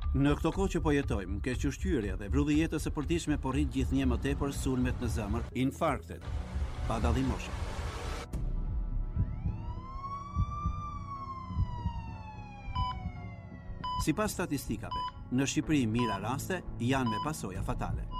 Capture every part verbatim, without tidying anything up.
Në këto kohë që po jetojmë, kequshqyrja dhe vrulli i jetës së përditshme po rrit gjithnjë më tepër sulmet në zemër, infarktet, pa dallim moshe. Sipas statistikave, në Shqipëri mira raste janë me pasoja fatale.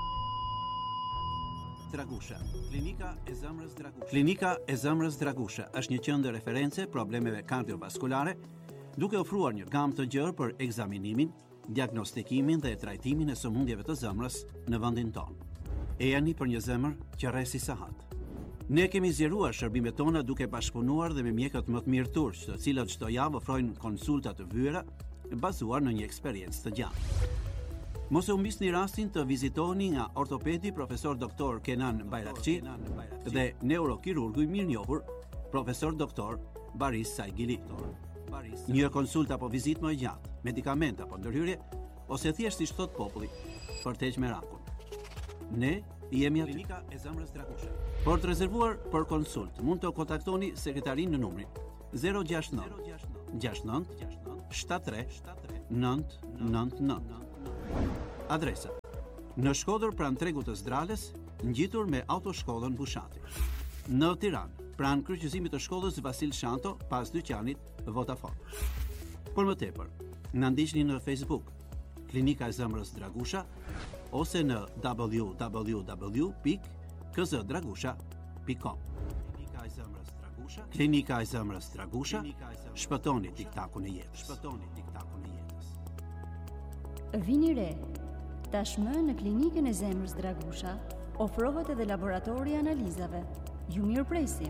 Dragusha, klinika e zemrës Dragusha. Klinika e zemrës Dragusha është një qendër referencë problemeve kardiovaskulare, duke ofruar një gamë të gjerë për ekzaminimin, diagnostikimin dhe trajtimin e sëmundjeve të zemrës në vendin tonë. Ejani për një zemër që rresi sahat. Ne kemi zgjeruar shërbimet tona duke bashkëpunuar dhe me mjekët më të mirë turq, të cilët çdo javë ofrojnë konsulta të vëra bazuar në një eksperiencë të gjatë. Mos e humbisni rastin të vizitoni nga ortopedi profesor doktor Kenan Bayrakçi dhe neurokirurgu i mirënjohur profesor doktor Baris Saigili. Një konsultë apo vizitë më e gjatë, medikament apo ndërhyrje, ose thjesht siç thot populli, për të heqë merakun. Ne jemi aty. Klinika e zemrës Dragusha. Për të rezervuar për konsultë, mund të kontaktoni sekretarin në numrin zero gjasht nënt gjasht nënt shtat tre nënt nënt nënt. Adresa: në Shkodër pranë tregut të Zdrales, ngjitur me autoshkollën Bushati. Në Tiranë, pranë kryqëzimit të shkollës Vasil Shanto, pas dyqanit Vodafone. Por më tepër, na ndiqni në Facebook, Klinika e zemrës Dragusha, ose në w w w pikë k z dragusha pikë com. Klinika e zemrës Dragusha, Klinika e zemrës Dragusha, shpëtoni tiktakun e jetës. Shpëtoni tiktakun e jetës. Vini re. Tashmë në Klinikën e zemrës Dragusha ofrohet edhe laboratori i analizave. Ju mirëpresim.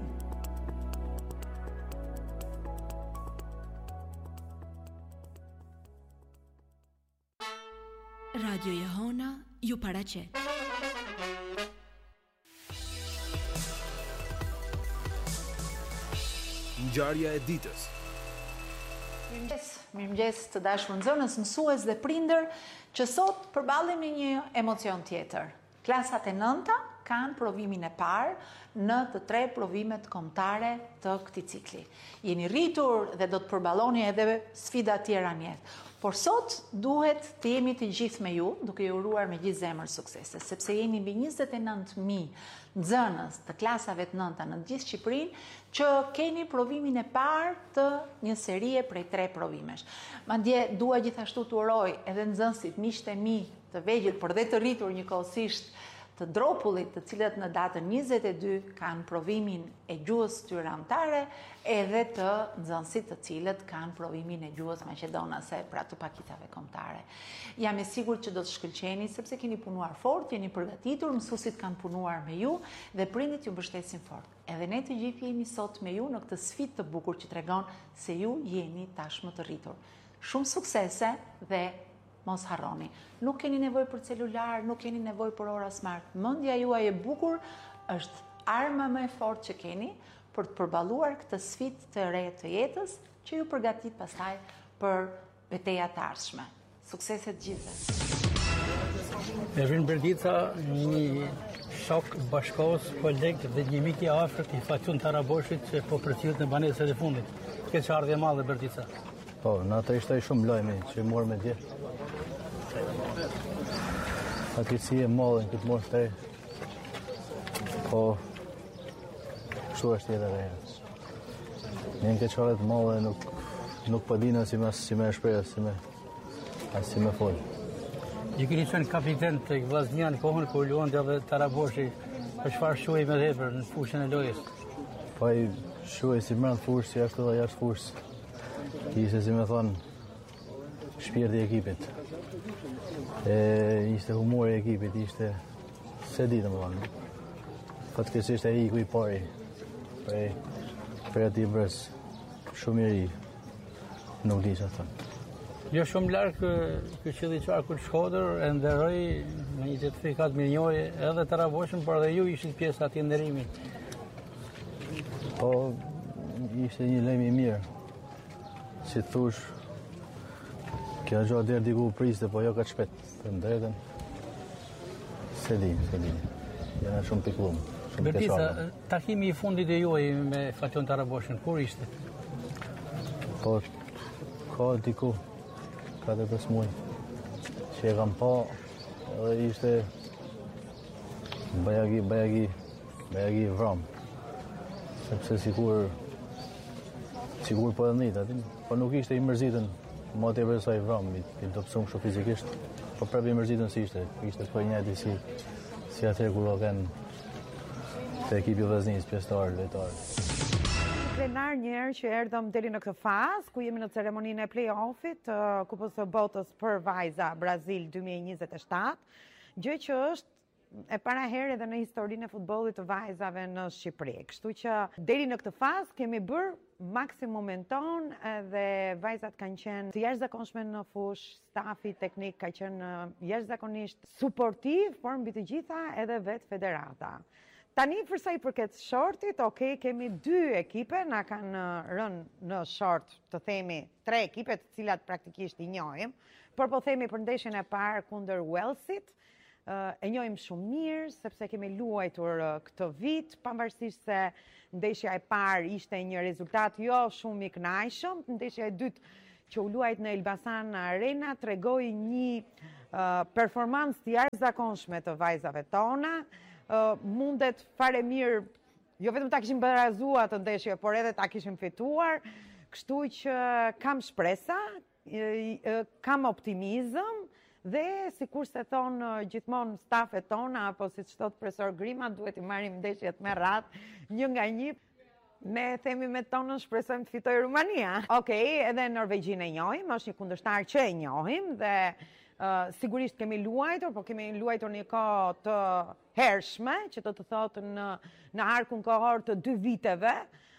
Radio Jehona ju paraqet. Ngjarja e ditës. Mirëmëngjes, mirëmëngjes të dashur nxënës, mësues dhe prindër, që sot përballen me një emocion tjetër. Klasat e nënta kanë provimin e parë në të tre provimet kombëtare të këtij cikli. Jeni rritur dhe do të përballoni edhe sfida të tjera në jetë. Por sot duhet të jemi të gjithë me ju, duke ju uruar me gjithë zemër suksese, sepse jeni mbi njëzet e nëntë mijë nxënës të klasave të nënta në gjithë Shqipërinë që keni provimin e parë të një serie prej tre provimesh. Madje dua gjithashtu të uroj edhe nxënësit, miqtë e mi të vegjël, por dhe të rritur njëkohësisht të Dropullit, të cilët në datën njëzet e dy kanë provimin e gjuhës tyranëtare, edhe të nxënësit të cilët kanë provimin e gjuhës maqedonase, pra të pakicave kombëtare. Jam e sigurt që do të shkëlqeni sepse keni punuar fort, jeni përgatitur, mësuesit kanë punuar me ju dhe prindit ju mbështesin fort. Edhe ne të gjithë jemi sot me ju në këtë sfidë të bukur që tregon se ju jeni tashmë të rritur. Shumë suksese dhe mos harroni. Nuk keni nevojë për celular, nuk keni nevojë për ora smart. Mendja juaj e bukur është arma më e fortë që keni për të përballuar këtë sfidë të re të jetës që ju përgatit pastaj për betejat të ardhshme. Suksese të gjithëve. Ervin Berdica, një shok bashkës, koleg dhe një mik i afërt i Fatun Taraboshit që po përcjellet në banesën e fundit. Ke çardhje e madhe Berdica. Po, në atë ishte shumë lojmi që morë me dje. Fatkeqësi e madhe në këtë moshë të re. Po, kështu është jeta e re. Një në këtë çare të madhe nuk nuk po dinë si më si më shpreh, si më as si më fol. Ju keni qenë kapiten tek Vllaznia në kohën kur luante edhe Taraboshi, për çfarë shuhej më tepër në fushën e lojës? Po ai shuhej si brenda fushës, si ashtu edhe jashtë fushës. Ishte, si me thonë, shpirti i ekipit. E ishte humori i ekipit, ishte se di domethënë. Fatkeqësisht ai iku i pari. Prej prej atij brez shumë i ri. Nuk di çfarë thon. Jo shumë larg ky qytetar kur Shkodër e nderoi me një certifikat mirënjohje edhe Taraboshin, por edhe ju ishit pjesë atij nderimi. Po ishte një lejm i mirë. Si thush, kjo gjo dherë diku priste, po jo ka shpet, për në drejten. Se di, se di. Jena shumë piklumë. Berdica, takimi i fundit e juaj me Fatun Taraboshin, kur ishte? Po, ka diku, katër pesë muaj. që e kam pa, edhe ishte bajagi, bajagi, bajagi vram. Sepse sikur, sikur po edhe njët, atin, po nuk ishte i mërzitën, ma të e vërsa i vram, i, i të pësum shumë fizikisht, po prap i mërzitën si ishte, ishte për njëti si, si atër kur o kanë të ekipi Vllaznisë, pjesëtarë, lojtarë. Krenar njerë që erdhëm deri në këtë fazë, ku jemi në ceremoninë e play-offit, uh, Kupës së Botës për vajza Brazil dy mijë e njëzet e shtatë, gjë që është e para herë edhe në historinë e futbollit të vajzave në Shqipëri. Kështu që deri në këtë fazë kemi bërë maksimumin ton dhe vajzat kanë qenë të jashtëzakonshme në fush, stafi teknik ka qenë jashtëzakonisht suportiv, por mbi të gjitha edhe vetë federata. Tani përsa i përket shortit, ok, kemi dy ekipe, na kanë rënë në short, të themi, tre ekipe të cilat praktikisht i njohim, por po themi për ndeshjen e parë kundër Walesit, e njohim shumë mirë, sepse kemi luajtur këtë vit, pavarësisht se ndeshja e parë ishte një rezultat jo shumë i kënaqshëm, ndeshja e dytë që u luajt në Elbasan Arena tregoi një uh, performancë të jashtëzakonshme të vajzave tona. Uh, mundet fare mirë, jo vetëm ta kishim barazuar të ndeshje, por edhe ta kishim fituar, kështu që kam shpresa, kam optimizëm, dhe sikur se thonë gjithmonë stafet tona, apo si që thot profesor Grima, duhet i marrim ndeshjet me radhë, një nga një. Ne themi me tonën shpresojmë të fitoj Rumania. Okej, edhe Norvegjinë e njohim, është një kundërshtar që e njohim dhe Uh, sigurisht kemi luajtur, po kemi luajtur një kohë të hershme, që të të thotë në, në arkun kohor të dy viteve,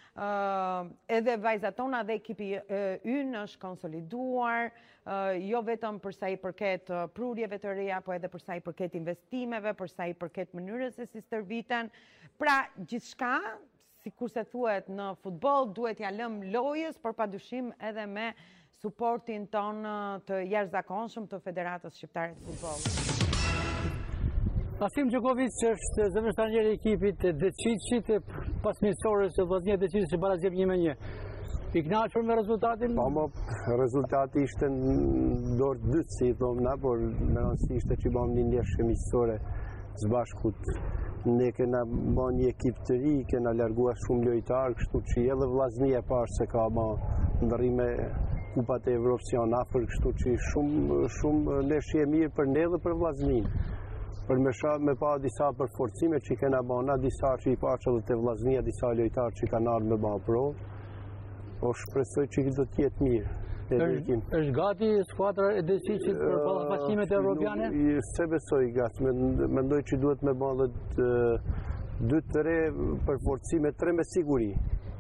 uh, edhe vajzat tona dhe ekipi uh, ynë është konsoliduar, uh, jo vetëm përsa i përket uh, prurjeve të reja, po edhe përsa i përket investimeve, përsa i përket mënyrës se si stërviten. Pra, gjithçka, sikur se thuhet në futboll, duhet ja lëm lojës, por padyshim edhe me suportin ton të jashtëzakonshëm të Federatës Shqiptare të Futbollit. Asim Gjokovic është zëvendëstar i ekipit e Deciqit, pas miqësorës së Vllaznia Deciqit që barazim një me një. I kënaqur me rezultatin? Po, mo, rezultati ishte në dorë të dytë, si i thomë na, por me rëndësi ishte që bëm një ndeshje miqësore së bashkut. Ne kena bën një ekip të ri, kena larguar shumë lojtarë, kështu që edhe Vllaznia pash se ka bën ndërrime kupat e Evropës janë afër, kështu që shumë shumë ndeshje mirë për ne dhe për Vllazninë. Për me shoh me pa disa përforcime që kena bëna, disa që i pashë edhe të Vllaznia, disa lojtarë që kanë ardhur me bë provë. Po shpresoj që do të jetë mirë. Është gati skuadra e Deciqit për ballafaqime evropiane? Se besoj gati, mendoj që duhet me bë edhe dy të re përforcime, tre me siguri.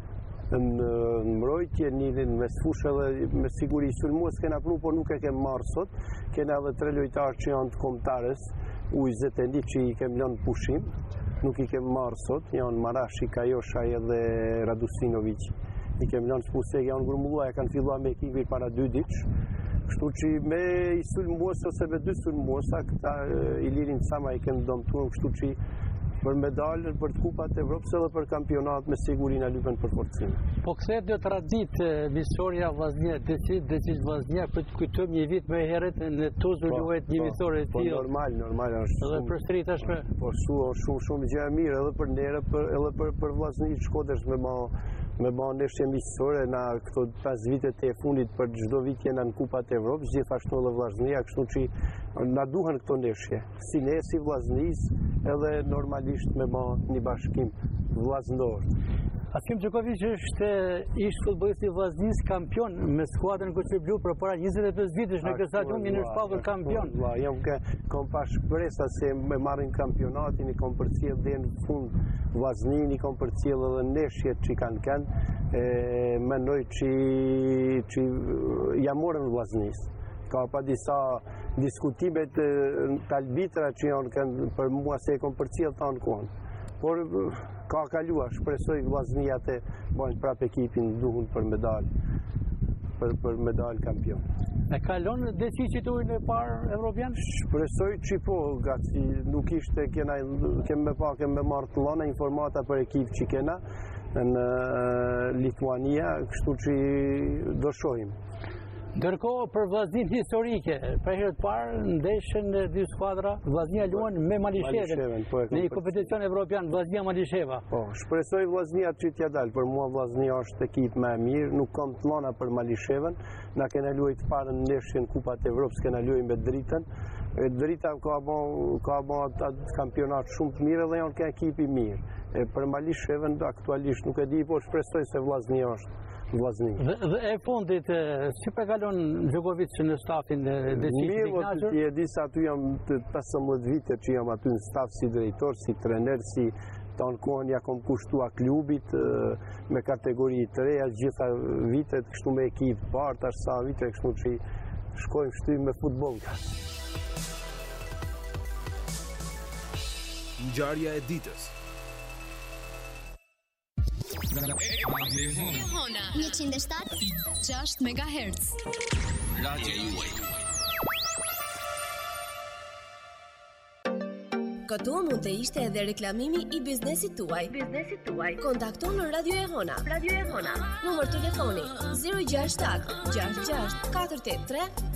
Në mbrojtje, një me sfushë dhe me siguri sulmues kena pru, por nuk e kem marrë sot. Kena edhe tre lojtarë që janë të kombëtares, Ujzet e ndi që i kem lënë pushim, nuk i kem marrë sot, janë Marashi, Kajoshaj edhe Radusinovic. I kem lënë spuse, janë grumullua, e kanë filluar me ekipin para dy ditësh. Kështu që me i sulmues ose me dy sulmuesa, këta Ilirin Sama i kem dëmtuar, kështu që për medalë, për të kupat e Evropës edhe për kampionat me siguri në lypen për forcime. Po kthehet dhe traditë miqësoria Vllaznia Deciqit, Deciqit Vllaznia, për të kujtojmë një vit më herët në Tuzla luhet një miqësore e tillë. Po normal, normal është. Edhe për Street tashmë. Po shumë shumë shumë gjë e mirë edhe për ne, për edhe për për Vllaznia Shkodrës me ma me bën ndeshje miqësore na këto pesë vitet e fundit për çdo vit jena në kupat e Evropës, gjithashtu edhe Vllaznia, kështu që na duhen këto ndeshje. Si ne si Vllaznisë edhe normalisht me bën një bashkim vllazndor. Asim Gjokovic është ish futbollist i Vllaznisë kampion me skuadrën Koçi për para njëzet e pesë vitësh në këtë stadium në shpallur kampion. Valla, jam ka kom pa shpresa se me marrin kampionatin, i kom përcjell deri në fund Vllaznin, i kom përcjell edhe ndeshjet që kanë kanë. E mendoj që që ja morën Vllaznisë. Ka pa disa diskutimet të arbitra që janë kanë për mua se e kom përcjell tanë kohën. Por ka kaluar, shpresoj Vllaznia të bojnë prap ekipin duhun për medalë, për, për medalë kampion. E kalon Deciqit ujën e parë evropian? Shpresoj që po, gati nuk ishte, kena, kem me pa, kem me marrë të lana informata për ekip që kena në Lituania, kështu që do shohim. Ndërkohë për vllaznin historike, për herë të parë ndeshën dy skuadra, Vllaznia luan me Malishevën në një kompeticion evropian, Vllaznia Malisheva. Po, shpresoj Vllaznia që t'ja dalë, për mua Vllaznia është ekip më e mirë, nuk kam të lana për Malishevën, na kena luajt parë në ndeshjen Kupat e Evropës, kena luajt me Dritën. Drita ka bon ka bon atë kampionat shumë të mirë dhe janë ka ekip i mirë. E për Malishevën aktualisht nuk e di, po shpresoj se Vllaznia është Vllazni. Dhe, dhe e fundit, si përkalon Djokovic në stafin e Decis Ignazur? Mirë, e di se aty jam të pesëmbëdhjetë vite që jam aty në staf si drejtor, si trener, si tonë kohën ja kom kushtua klubit me kategori të reja, gjitha vitet kështu me ekip parë, tash sa vite kështu që shkojmë shty me futboll. Ngjarja e ditës. njëqind e shtatë e gjashtë megahertz. Radio juaj. Këtu mund të ishte edhe reklamimi i biznesit tuaj. Biznesit tuaj. Kontakto në Radio Ehona. Radio Ehona. Numër telefoni zero gjasht shtat gjasht gjasht katër tetë tre